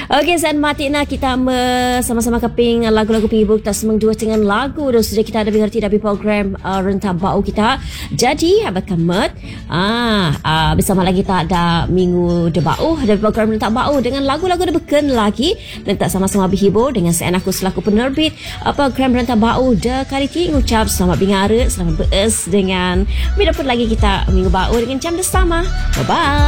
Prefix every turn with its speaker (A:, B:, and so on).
A: Okey, Zan Matina kita sama-sama keping lagu-lagu penghibur kita semang dua dengan lagu dan sudah kita ada mengerti dari program Rentah Bau kita. Jadi, abad kemet bersama lagi kita ada Minggu de Bau dari program Rentah Bau dengan lagu-lagu beken lagi dan tak sama-sama berhibur dengan saya aku selaku penerbit program Rentah Bau de Kariti ngucap selamat bingara, selamat beres dengan dapat lagi kita Minggu Bau dengan jam bersama. Bye-bye.